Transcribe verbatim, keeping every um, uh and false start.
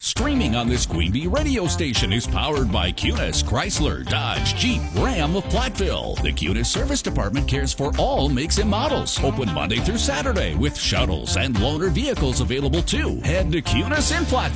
Streaming on this Queen Bee radio station is powered by Cunis, Chrysler, Dodge, Jeep, Ram of Platteville. The Cunis Service Department cares for all makes and models. Open Monday through Saturday with shuttles and loaner vehicles available too. Head to Cunis in Platteville.